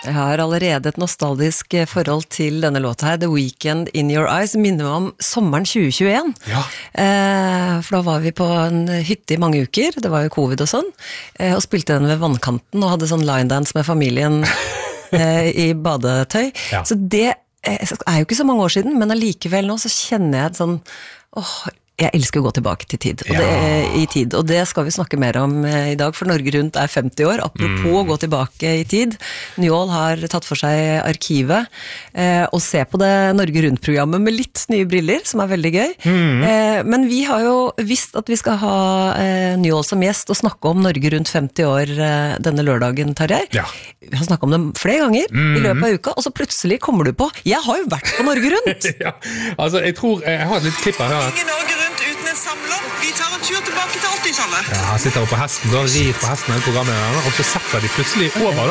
Jeg har allerede et nostalgisk forhold til denne låta her, The Weekend in Your Eyes, minner meg om sommeren 2021. Ja. For da var vi på en hytte i mange uker, det var jo covid og sånn, og spilte den ved vannkanten og hadde sånn line dance med familien i badetøy. Ja. Så det er jo ikke så mange år siden, men allikevel nå så kjenner jeg et sånn, jeg elsker å gå tilbake til tid, og det skal vi snakke mer om i dag, for Norge Rundt 50 år, apropos å gå tilbake i tid. Njål har tatt for seg arkivet, og se på det Norge Rundt-programmet med litt nye briller, som er veldig gøy. Men vi har jo visst at vi skal ha Njål som gjest, og snakke om Norge Rundt 50 år denne lørdagen, Tarjei. Ja. Vi har snakket om det flere ganger i løpet av uka, og så plutselig kommer du på, jeg har jo vært på Norge Rundt! Ja, altså jeg tror, jeg har et litt klipp her. Ingen Norge Rundt uten en samler. Vi tar en tur tilbake til 80-tallet. Ja, han sitter oppe på hesten, da rir på hesten hele programmet, og så setter de plutselig over da,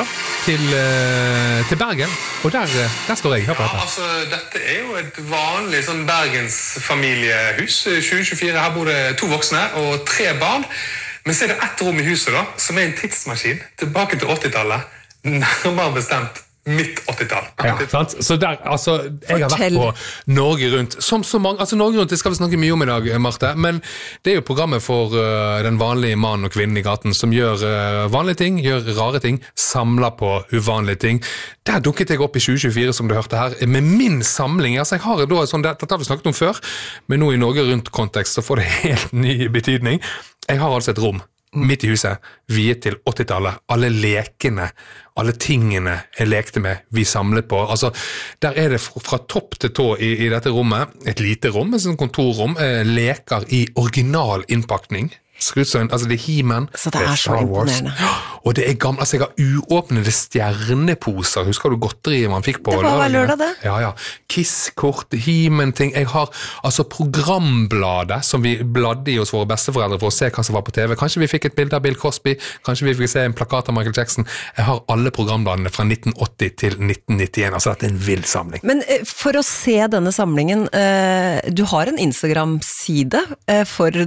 til Bergen, og der står jeg, hør på dette. Ja, altså, dette er jo et vanlig sånn Bergens familiehus, 2024, her bor det 2 voksne og 3 barn, men så er det ett rom i huset da, som er en tidsmaskin, tilbake til 80-tallet, nærmere bestemt midt 80-tall. Ja, sant? Så der, altså, jeg har vært på Norge Rundt, som så mange, altså Norge Rundt, det skal vi snakke mye om i dag, Marte, men det er jo programmet for den vanlige mannen og kvinnen i gaten, som gjør vanlige ting, gjør rare ting, samler på uvanlige ting. Der dukket jeg opp i 2024, som du hørte her, med min samling. Altså, jeg har da sånn, dette har vi snakket om før, men nå i Norge Rundt-kontekst så får det helt ny betydning. Jeg har altså et rom midt i huset, viet til 80-tallet, alle lekene, alle tingene jeg lekte med, vi samlet på. Altså, der er det fra topp til tå i dette rommet, et lite rom, et sånt kontorrom, leker i original innpakning. Altså det er He-Man, så det er så imponerende. Og det er gamle, altså jeg har uåpnede stjerneposer, husker du godteriet man fikk på? Det var hver lørdag det. Ja. Kiss-kort, He-Man-ting, jeg har altså programbladet som vi bladde i hos våre besteforeldre for å se hva som var på TV. Kanskje vi fikk et bilde av Bill Cosby, kanskje vi fikk se en plakat av Michael Jackson. Jeg har alle programbladene fra 1980 til 1991, altså dette er en vild samling. Men for å se denne samlingen, du har en Instagram-side for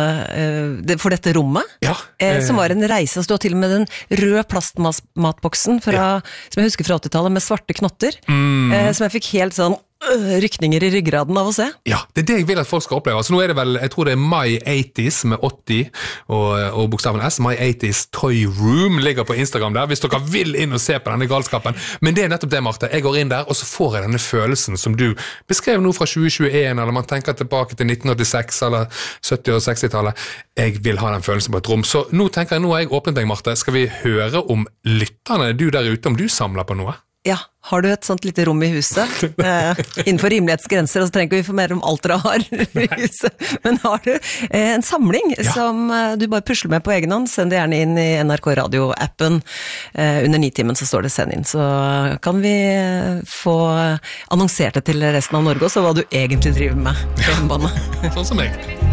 for dette rommet, som var en reise, så du har til og med den røde plastmatboksen som jeg husker fra 80-tallet med svarte knotter, som jeg fikk helt sånn rykninger i ryggraden av å se. Ja, det er det jeg vil at folk skal oppleve. Altså nå er det vel, jeg tror det er My 80s med 80 og bokstaven S, My 80s Toy Room ligger på Instagram der, hvis dere vil inn og se på denne galskapen. Men det er nettopp det, Marte. Jeg går inn der, og så får jeg denne følelsen som du beskrev nå fra 2021, eller man tenker tilbake til 1986, eller 70- og 60-tallet. Jeg vil ha den følelsen på et rom. Så nå tenker jeg, nå har jeg åpnet deg, Marte. Skal vi høre om lytterne, du der ute, om du samler på noe? Ja, har du et sånt lite rom i huset, innenfor rimelighetsgrenser, og så trenger vi informere om alt dere har i huset, men har du en samling som du bare pusler med på egen hånd, send det gjerne inn i NRK Radio-appen, under 9-timen så står det send inn, så kan vi få annonsert det til resten av Norge også, hva du egentlig driver med på hjemmebane. Sånn som jeg.